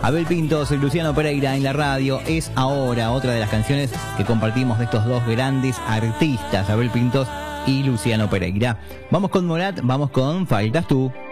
Abel Pintos y Luciano Pereira en la radio. Es ahora otra de las canciones que compartimos de estos dos grandes artistas, Abel Pintos y Luciano Pereira. Vamos con Morat, vamos con Faltas tú.